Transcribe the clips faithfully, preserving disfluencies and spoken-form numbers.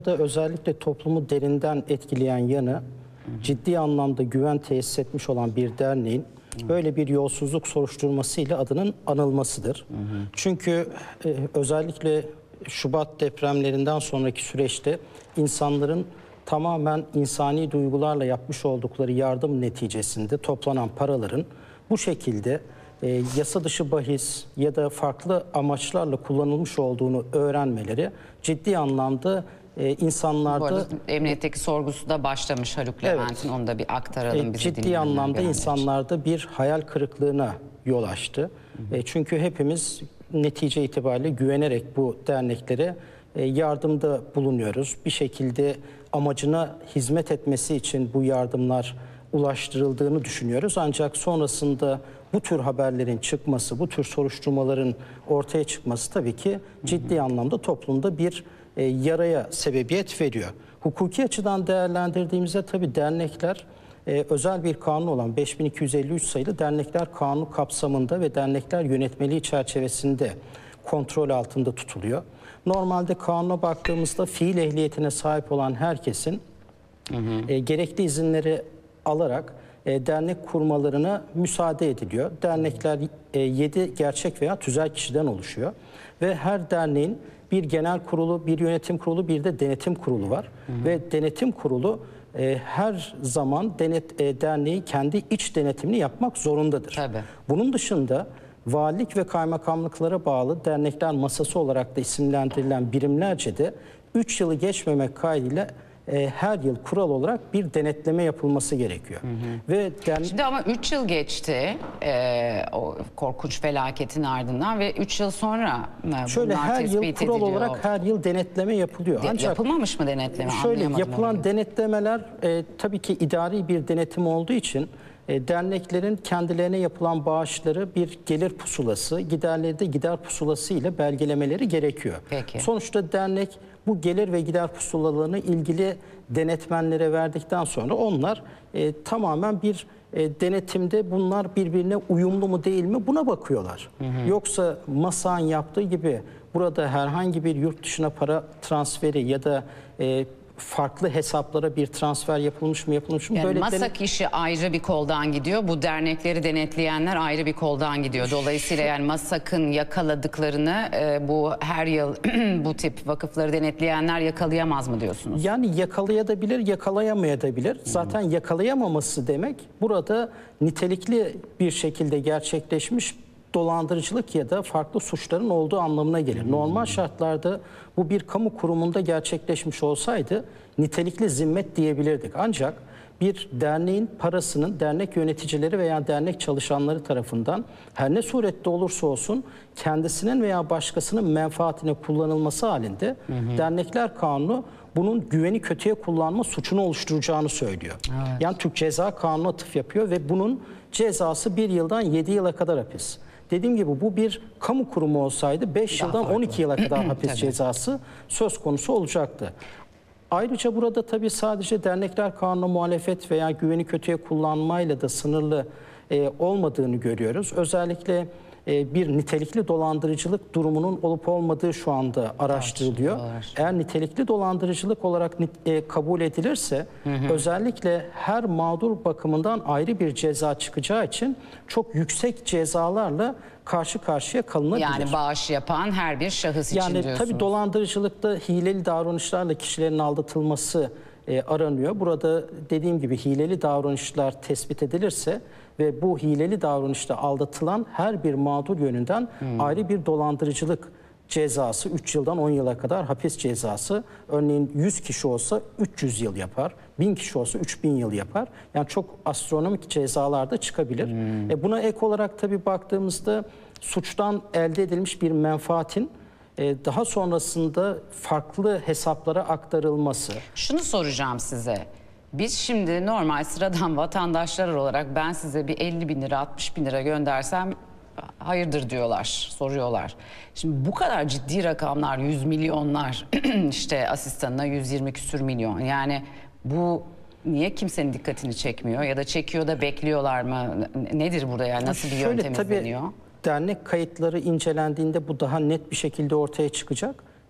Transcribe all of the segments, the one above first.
da özellikle toplumu derinden etkileyen yanı, hı hı, ciddi anlamda güven tesis etmiş olan bir derneğin hı, böyle bir yolsuzluk soruşturmasıyla adının anılmasıdır. Hı hı. Çünkü e, özellikle Şubat depremlerinden sonraki süreçte insanların tamamen insani duygularla yapmış oldukları yardım neticesinde toplanan paraların bu şekilde e, yasa dışı bahis ya da farklı amaçlarla kullanılmış olduğunu öğrenmeleri ciddi anlamda Ee, insanlarda... Bu arada emniyetteki sorgusu da başlamış Haluk Levent'in, evet, onu da bir aktaralım e, bize. Ciddi anlamda insanlarda için bir hayal kırıklığına yol açtı. Hı hı. E, çünkü hepimiz netice itibariyle güvenerek bu derneklere e, yardımda bulunuyoruz. Bir şekilde amacına hizmet etmesi için bu yardımlar ulaştırıldığını düşünüyoruz. Ancak sonrasında bu tür haberlerin çıkması, bu tür soruşturmaların ortaya çıkması tabii ki ciddi, hı hı, anlamda toplumda bir E, yaraya sebebiyet veriyor. Hukuki açıdan değerlendirdiğimizde tabii dernekler e, özel bir kanun olan beş bin iki yüz elli üç sayılı Dernekler Kanunu kapsamında ve dernekler yönetmeliği çerçevesinde kontrol altında tutuluyor. Normalde kanuna baktığımızda fiil ehliyetine sahip olan herkesin, hı hı, e, gerekli izinleri alarak e, dernek kurmalarına müsaade ediliyor. Dernekler e, yedi gerçek veya tüzel kişiden oluşuyor ve her derneğin bir genel kurulu, bir yönetim kurulu, bir de denetim kurulu var. Hı hı. Ve denetim kurulu e, her zaman denet, e, derneği kendi iç denetimini yapmak zorundadır. Tabii. Bunun dışında valilik ve kaymakamlıklara bağlı dernekler masası olarak da isimlendirilen birimlerce de üç yılı geçmemek kaydıyla E, her yıl kural olarak bir denetleme yapılması gerekiyor. Hı hı. Ve dern... Şimdi ama üç yıl geçti e, o korkunç felaketin ardından ve üç yıl sonra e, şöyle her yıl kural ediliyor. olarak her yıl denetleme yapılıyor. De, Ancak yapılmamış mı denetleme? Şöyle yapılan orayı. denetlemeler e, tabii ki idari bir denetim olduğu için e, derneklerin kendilerine yapılan bağışları bir gelir pusulası, giderleri de gider pusulası ile belgelemeleri gerekiyor. Peki. Sonuçta dernek bu gelir ve gider pusulalarını ilgili denetmenlere verdikten sonra onlar e, tamamen bir e, denetimde bunlar birbirine uyumlu mu değil mi buna bakıyorlar. Hı hı. Yoksa MASAK'ın yaptığı gibi burada herhangi bir yurt dışına para transferi ya da e, farklı hesaplara bir transfer yapılmış mı yapılmış mı? Yani böyle MASAK işi ayrı bir koldan gidiyor. Bu dernekleri denetleyenler ayrı bir koldan gidiyor. Dolayısıyla yani MASAK'ın yakaladıklarını e, bu her yıl bu tip vakıfları denetleyenler yakalayamaz mı diyorsunuz? Yani yakalayabilir, yakalayamayabilir. Hmm. Zaten yakalayamaması demek burada nitelikli bir şekilde gerçekleşmiş dolandırıcılık ya da farklı suçların olduğu anlamına gelir. Hmm. Normal şartlarda bu bir kamu kurumunda gerçekleşmiş olsaydı nitelikli zimmet diyebilirdik. Ancak bir derneğin parasının dernek yöneticileri veya dernek çalışanları tarafından her ne surette olursa olsun kendisinin veya başkasının menfaatine kullanılması halinde hı hı. Dernekler Kanunu bunun güveni kötüye kullanma suçunu oluşturacağını söylüyor. Evet. Yani Türk Ceza Kanunu'na atıf yapıyor ve bunun cezası bir yıldan yedi yıla kadar hapis. Dediğim gibi bu bir kamu kurumu olsaydı beş yıldan on iki yıla kadar hapis cezası söz konusu olacaktı. Ayrıca burada tabii sadece Dernekler Kanunu muhalefet veya güveni kötüye kullanmayla da sınırlı e, olmadığını görüyoruz. Özellikle e, bir nitelikli dolandırıcılık durumunun olup olmadığı şu anda araştırılıyor. Eğer nitelikli dolandırıcılık olarak e, kabul edilirse hı hı. özellikle her mağdur bakımından ayrı bir ceza çıkacağı için çok yüksek cezalarla karşı karşıya kalınabilir. Yani bağış yapan her bir şahıs yani için diyorsunuz. Tabii dolandırıcılıkta hileli davranışlarla kişilerin aldatılması e, aranıyor. Burada dediğim gibi hileli davranışlar tespit edilirse ve bu hileli davranışta aldatılan her bir mağdur yönünden hmm. ayrı bir dolandırıcılık cezası üç yıldan on yıla kadar hapis cezası. Örneğin yüz kişi olsa üç yüz yıl yapar. bin kişi olsa üç bin yıl yapar. Yani çok astronomik cezalar da çıkabilir. Hmm. E buna ek olarak tabii baktığımızda suçtan elde edilmiş bir menfaatin e, daha sonrasında farklı hesaplara aktarılması. Şunu soracağım size. Biz şimdi normal sıradan vatandaşlar olarak ben size bir elli bin lira altmış bin lira göndersem hayırdır diyorlar, soruyorlar. Şimdi bu kadar ciddi rakamlar, yüz milyonlar, işte asistanına yüz yirmi küsür milyon. Yani bu niye kimsenin dikkatini çekmiyor ya da çekiyor da bekliyorlar mı? Nedir burada yani? Nasıl bir yöntem izleniyor? Dernek kayıtları incelendiğinde bu daha net bir şekilde ortaya çıkacak.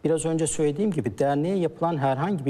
biraz önce söylediğim gibi derneğe yapılan herhangi bir